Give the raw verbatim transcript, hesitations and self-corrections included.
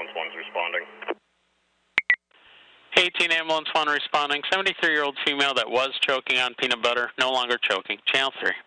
Ambulance one's responding. eighteen Ambulance one responding. seventy-three-year-old female that was choking on peanut butter, no longer choking. Channel three.